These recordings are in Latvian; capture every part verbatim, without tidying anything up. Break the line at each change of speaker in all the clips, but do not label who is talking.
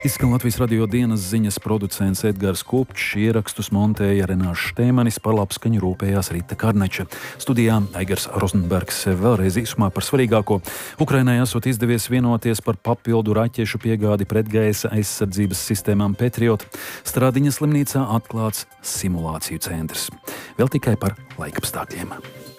Izskan Latvijas radio dienas ziņas producents Edgars Kupčs, ierakstus montēja Renārs Štēmanis, par labskaņu rūpējās Rita Karneča. Studijā Aigars Rozenbergs. Vēlreiz īsumā par svarīgāko. Ukrainai esot izdevies vienoties par papildu raķešu piegādi pretgaisa aizsardzības sistēmām Patriot. Stradiņas slimnīcā atklāts simulāciju centrs. Vēl tikai par laikapstākļiem.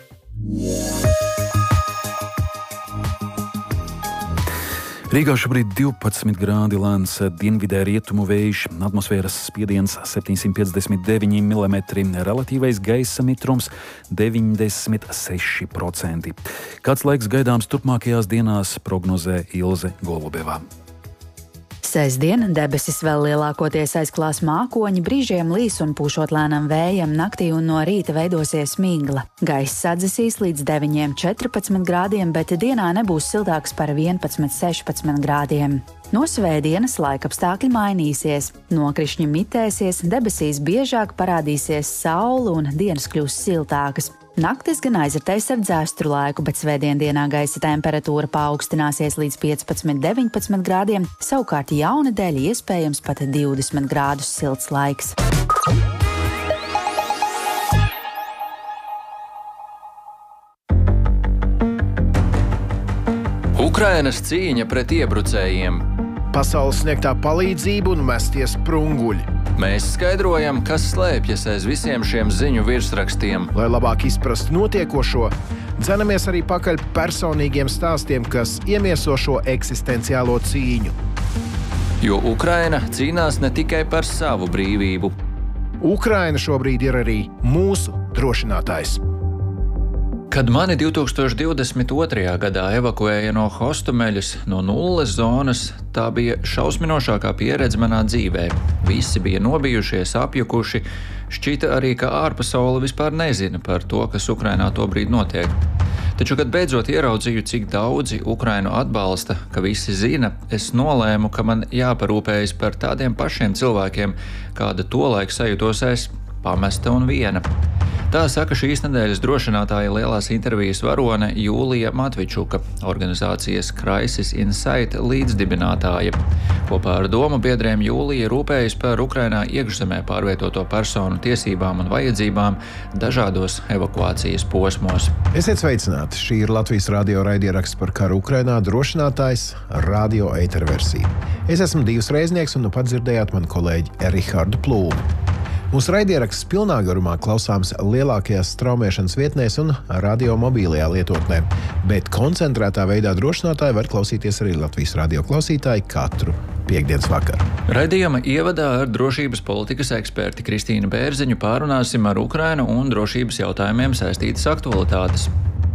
Rīgā šobrīd divpadsmit grādi, lēns dienvidē rietumu vējš, atmosfēras spiediens septiņsimt piecdesmit deviņi milimetri, relatīvais gaisa mitrums deviņdesmit seši procenti. Kāds laiks gaidāms turpmākajās dienās, prognozē Ilze Golubevā.
Sestdien debesis vēl lielākoties aizklās mākoņi, brīžiem līs un pūšot lēnam vējam, naktī un no rīta veidosies migla. Gaiss atdzesīs līdz deviņiem četrpadsmit grādiem, bet dienā nebūs siltāks par vienpadsmit sešpadsmit grādiem. No svētdienas laikapstākļi mainīsies, nokrišņi mitēsies, debesīs biežāk parādīsies saule un dienas kļūs siltākas. Naktis gan aizritēs ar dzēstru laiku, bet svētdien dienā gaisa temperatūra paaugstināsies līdz piecpadsmit deviņpadsmit grādiem, savukārt jaunedēļ iespējams pat divdesmit grādus silts laiks.
Ukrainas cīņa pret iebrucējiem.
Pasaules sniegtā palīdzība un mestie sprunguļi.
Mēs skaidrojam, kas slēpjas aiz visiem šiem ziņu virsrakstiem.
Lai labāk izprastu notiekošo, dzenamies arī pakaļ personīgiem stāstiem, kas iemieso šo eksistenciālo cīņu.
Jo Ukraina cīnās ne tikai par savu brīvību.
Ukraina šobrīd ir arī mūsu drošinātājs.
Kad mani divtūkstoš divdesmit otrajā gadā evakuēja no Hostomeļas, no nulles zonas, tā bija šausminošākā pieredze manā dzīvē. Visi bija nobijušies, apjukuši. Šķita arī, ka ārpasaule vispār nezina par to, kas Ukrainā tobrīd notiek. Taču, kad beidzot ieraudzīju, cik daudzi Ukrainu atbalsta, ka visi zina, es nolēmu, ka man jāparūpējas par tādiem pašiem cilvēkiem, kāda tolaik sajūtos es, pamesta un viena. Tā saka šīs nedēļas drošinātāja lielās intervijas varone Jūlija Matvičuka, organizācijas Crisis Insight līdzdibinātāja. Kopā ar domu biedriem Jūlija rūpējas par Ukrainā iekšzemē pārvietoto personu tiesībām un vajadzībām dažādos evakuācijas posmos.
Esiet sveicināti! Šī ir Latvijas radio raidieraksts par karu Ukrainā, drošinātājs radio ētera versija. Es esmu Divs Reiznieks un nu pat dzirdējāt manu kolēģi Rihardu Plūmu. Mūsu raidieraksts pilnā garumā klausāms lielākajās straumēšanas vietnēs un radio mobīlajā lietotnē, bet koncentrētā veidā drošinātāji var klausīties arī Latvijas radio klausītāji katru piektdienas vakaru.
Raidījuma ievadā ar drošības politikas eksperti Kristīnu Bērziņu pārunāsim ar Ukrainu un drošības jautājumiem saistītas aktualitātes.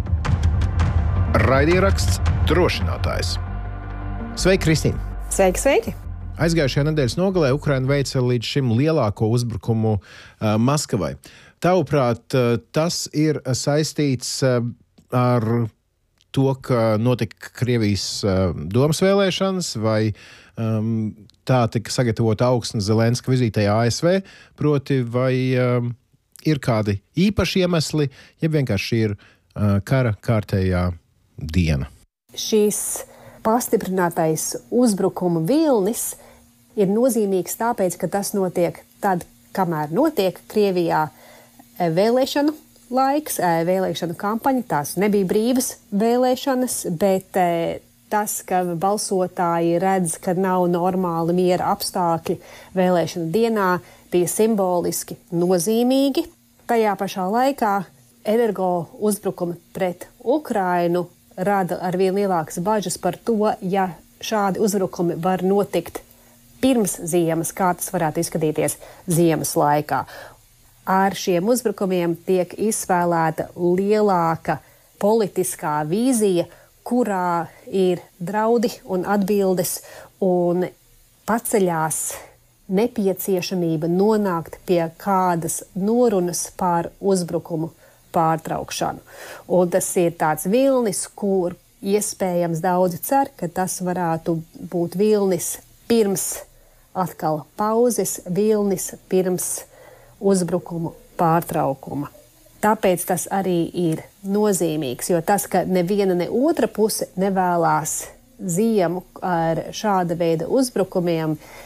Raidieraksts drošinātājs. Sveiki, Kristīna!
Sveiki, sveiki!
Aizgājušajā nedēļas nogalē Ukraina veica līdz šim lielāko uzbrukumu uh, Maskavai. Tavuprāt, uh, tas ir saistīts uh, ar to, ka notika Krievijas uh, domas vēlēšanas, vai um, tā tika sagatavota augsne Zelenska vizītei A S V, proti vai um, ir kādi īpaši iemesli, ja vienkārši ir uh, kara kārtējā diena.
Šīs pastiprinātais uzbrukuma vilnis ir nozīmīgs tāpēc, ka tas notiek tad, kamēr notiek Krievijā vēlēšanu laiks, vēlēšanu kampaņa. Tās nebija brīvas vēlēšanas, bet tas, ka balsotāji redz, ka nav normāli miera apstākļi vēlēšanu dienā, bija simboliski nozīmīgi. Tajā pašā laikā energo uzbrukumi pret Ukrainu rada arvien lielākas bažas par to, ja šādi uzbrukumi var notikt pirms ziemas, kā tas varētu izskatīties ziemas laikā. Ar šiem uzbrukumiem tiek izspēlēta lielāka politiskā vīzija, kurā ir draudi un atbildes un paceļās nepieciešamība nonākt pie kādas norunas par uzbrukumu pārtraukšanu. Un tas ir tāds vilnis, kur iespējams daudzi cer, ka tas varētu būt vilnis pirms atkal pauzes, vilnis pirms uzbrukumu pārtraukuma. Tāpēc tas arī ir nozīmīgs, jo tas, ka neviena ne otra puse nevēlās ziemu ar šāda veida uzbrukumiem,